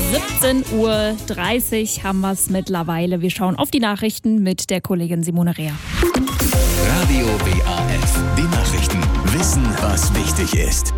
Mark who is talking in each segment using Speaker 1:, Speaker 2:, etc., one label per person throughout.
Speaker 1: 17:30 Uhr haben wir es mittlerweile. Wir schauen auf die Nachrichten mit der Kollegin Simone Reher.
Speaker 2: Radio WAF, die Nachrichten. Wissen, was wichtig ist.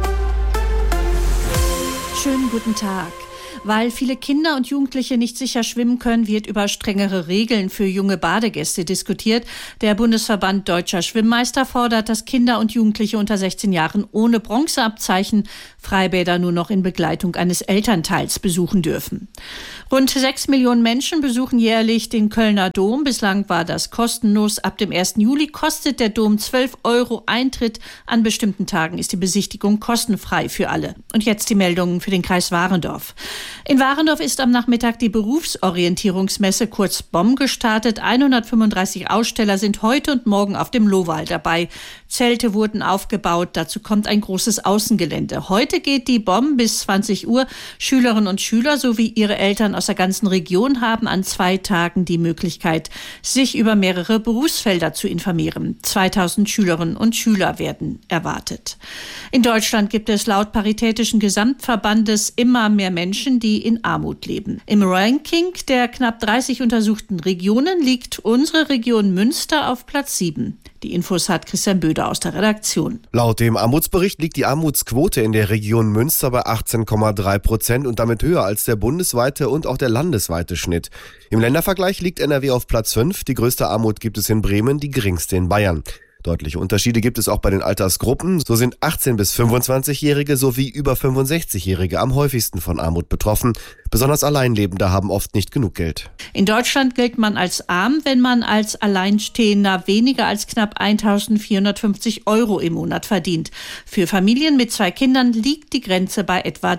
Speaker 3: Schönen guten Tag. Weil viele Kinder und Jugendliche nicht sicher schwimmen können, wird über strengere Regeln für junge Badegäste diskutiert. Der Bundesverband Deutscher Schwimmmeister fordert, dass Kinder und Jugendliche unter 16 Jahren ohne Bronzeabzeichen Freibäder nur noch in Begleitung eines Elternteils besuchen dürfen. Rund 6 Millionen Menschen besuchen jährlich den Kölner Dom. Bislang war das kostenlos. Ab dem 1. Juli kostet der Dom 12 € Eintritt. An bestimmten Tagen ist die Besichtigung kostenfrei für alle. Und jetzt die Meldungen für den Kreis Warendorf. In Warendorf ist am Nachmittag die Berufsorientierungsmesse kurz BOM gestartet. 135 Aussteller sind heute und morgen auf dem Lohwal dabei. Zelte wurden aufgebaut, dazu kommt ein großes Außengelände. Heute geht die BOM bis 20 Uhr. Schülerinnen und Schüler sowie ihre Eltern aus der ganzen Region haben an 2 Tagen die Möglichkeit, sich über mehrere Berufsfelder zu informieren. 2000 Schülerinnen und Schüler werden erwartet. In Deutschland gibt es laut Paritätischen Gesamtverbandes immer mehr Menschen, die in Armut leben. Im Ranking der knapp 30 untersuchten Regionen liegt unsere Region Münster auf Platz 7. Die Infos hat Christian Böder aus der Redaktion.
Speaker 4: Laut dem Armutsbericht liegt die Armutsquote in der Region Münster bei 18,3% und damit höher als der bundesweite und auch der landesweite Schnitt. Im Ländervergleich liegt NRW auf Platz 5. Die größte Armut gibt es in Bremen, die geringste in Bayern. Deutliche Unterschiede gibt es auch bei den Altersgruppen. So sind 18- bis 25-Jährige sowie über 65-Jährige am häufigsten von Armut betroffen. Besonders Alleinlebende haben oft nicht genug Geld.
Speaker 3: In Deutschland gilt man als arm, wenn man als Alleinstehender weniger als knapp 1.450 € im Monat verdient. Für Familien mit 2 Kindern liegt die Grenze bei etwa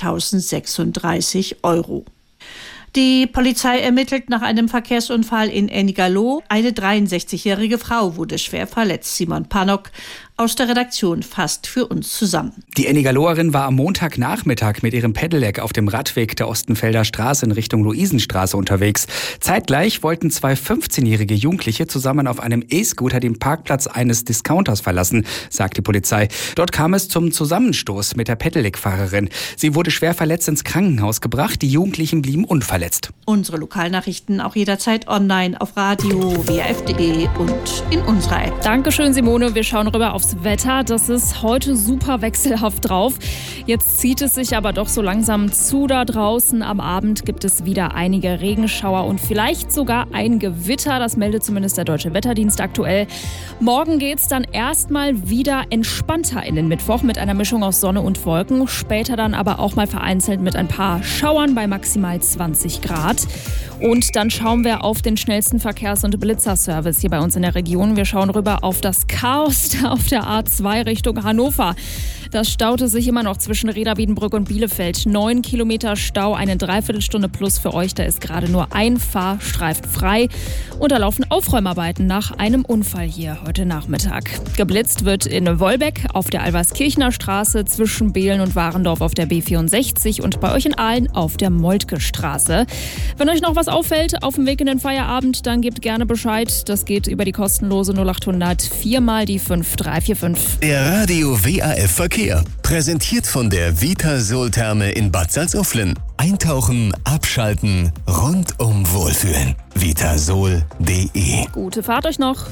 Speaker 3: 3.036 €. Die Polizei ermittelt nach einem Verkehrsunfall in Ennigerloh. Eine 63-jährige Frau wurde schwer verletzt. Simon Pannock aus der Redaktion fasst für uns zusammen.
Speaker 5: Die Ennigerloherin war am Montagnachmittag mit ihrem Pedelec auf dem Radweg der Ostenfelder Straße in Richtung Luisenstraße unterwegs. Zeitgleich wollten 2 15-jährige Jugendliche zusammen auf einem E-Scooter den Parkplatz eines Discounters verlassen, sagt die Polizei. Dort kam es zum Zusammenstoß mit der Pedelec-Fahrerin. Sie wurde schwer verletzt ins Krankenhaus gebracht. Die Jugendlichen blieben unverletzt.
Speaker 3: Unsere Lokalnachrichten auch jederzeit online auf radio WAF.de und in unserer App.
Speaker 1: Dankeschön, Simone. Wir schauen rüber aufs Wetter. Das ist heute super wechselhaft drauf. Jetzt zieht es sich aber doch so langsam zu da draußen. Am Abend gibt es wieder einige Regenschauer und vielleicht sogar ein Gewitter. Das meldet zumindest der Deutsche Wetterdienst aktuell. Morgen geht es dann erstmal wieder entspannter in den Mittwoch mit einer Mischung aus Sonne und Wolken. Später dann aber auch mal vereinzelt mit ein paar Schauern bei maximal 20 Grad. Und dann schauen wir auf den schnellsten Verkehrs- und Blitzerservice hier bei uns in der Region. Wir schauen rüber auf das Chaos auf der A2 Richtung Hannover. Das staute sich immer noch zwischen Reda, Wiedenbrück und Bielefeld. 9 Kilometer Stau, eine Dreiviertelstunde plus für euch. Da ist gerade nur ein Fahrstreifen frei. Und da laufen Aufräumarbeiten nach einem Unfall hier heute Nachmittag. Geblitzt wird in Wolbeck auf der Alberskirchener Straße, zwischen Behlen und Warendorf auf der B64 und bei euch in Aalen auf der Moltke Straße. Wenn euch noch was auffällt auf dem Weg in den Feierabend, dann gebt gerne Bescheid. Das geht über die kostenlose 0800 4 mal die 5345.
Speaker 2: Der Radio WAF Verkehr. Präsentiert von der Vitasol-Therme in Bad Salzuflen. Eintauchen, abschalten, rundum wohlfühlen. Vitasol.de.
Speaker 1: Gute Fahrt euch noch.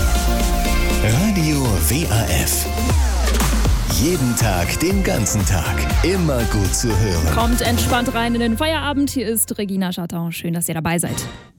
Speaker 2: Radio WAF. Jeden Tag, den ganzen Tag. Immer gut zu hören.
Speaker 1: Kommt entspannt rein in den Feierabend. Hier ist Regina Chatton. Schön, dass ihr dabei seid.